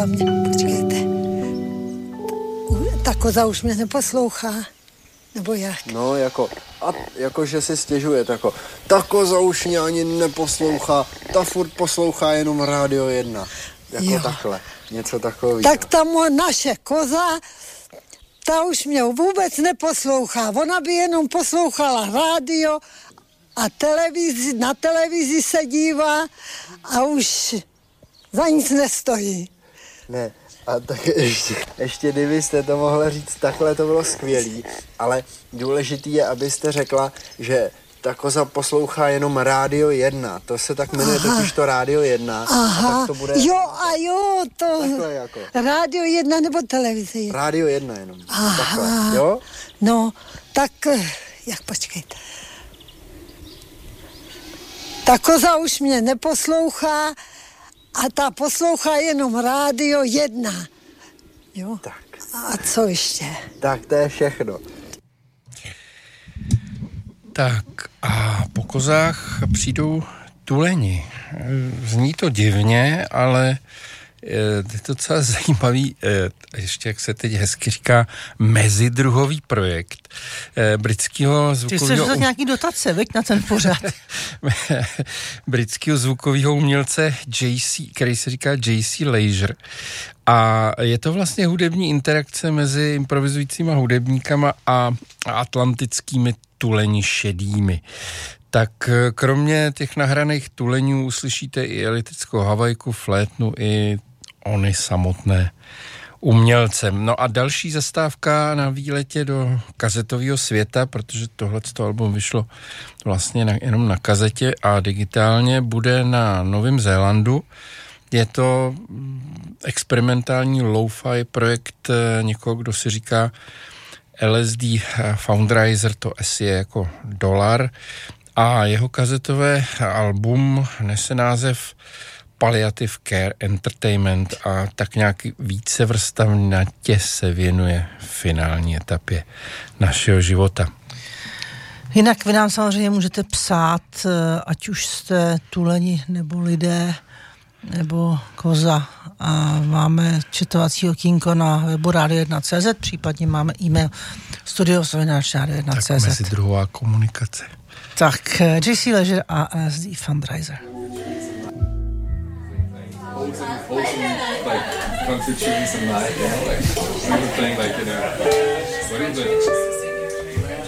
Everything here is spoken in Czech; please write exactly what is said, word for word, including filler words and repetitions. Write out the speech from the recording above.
koza mě, počkejte. Ta koza už mě neposlouchá, nebo jak? No, jako, a, jako že si stěžuje, jako, ta koza už mě ani neposlouchá, ta furt poslouchá jenom Rádio jedna. Jako jo. Takhle, něco takového. Tak ta mo, naše koza, ta už mě vůbec neposlouchá. Ona by jenom poslouchala rádio a televizi, na televizi se dívá a už za nic nestojí. Ne, a tak ještě, ještě kdybyste to mohla říct, takhle to bylo skvělý, ale důležitý je, abyste řekla, že ta koza poslouchá jenom Rádio jedna, to se tak jmenuje totiž to Rádio jedna. Aha, a tak to bude... jo a jo, to takhle jako. Rádio jedna nebo televize jedna? Rádio jedna jenom, aha, takhle, jo? No, tak, jak počkejte. Ta koza už mě neposlouchá a ta poslouchá jenom Rádio jedna. Jo? Tak. A co ještě? Tak to je všechno. Tak a po kozách přijdou tuleni. Zní to divně, ale je to docela zajímavý, ještě jak se teď hezky říká, mezidruhový projekt britského zvukového... Ty chceš dostat nějaký dotace, veď, na ten pořad. britského zvukového umělce J C, který se říká J C Leisure. A je to vlastně hudební interakce mezi improvizujícíma hudebníkama a atlantickými tuleni šedými. Tak kromě těch nahraných tuleňů uslyšíte i elektrickou havajku, flétnu i ony samotné umělce. No a další zastávka na výletě do kazetového světa, protože tohleto album vyšlo vlastně na, jenom na kazetě a digitálně, bude na Novém Zélandu. Je to experimentální lo-fi projekt někoho, kdo si říká L S D Foundriser, to S je jako dolar, a jeho kazetové album nese název Palliative Care Entertainment a tak nějak vícevrstavnatě se věnuje finální etapě našeho života. Jinak vy nám samozřejmě můžete psát, ať už jste tuleni nebo lidé, nebo koza. A máme četovací okýnko na webu rádio jedna tečka cé zet, případně máme e-mail studio zavináč rádio jedna tečka cé zet. Tak mezidruhová komunikace. Tak, J C Leisure a L S D Fundraiser. Like country tunes and like, you know, like we were playing like, you know, what is it?